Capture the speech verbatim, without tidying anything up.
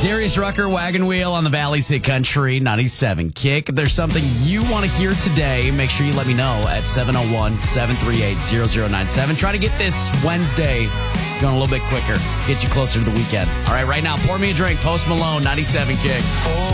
Darius Rucker, Wagon Wheel on the Valley's Hit Country ninety-seven Kick. If there's something you want to hear today, make sure you let me know at seven oh one, seven three eight, zero zero nine seven. Try to get this Wednesday going a little bit quicker. Get you closer to the weekend. All right, right now, pour me a drink. Post Malone, ninety-seven Kick.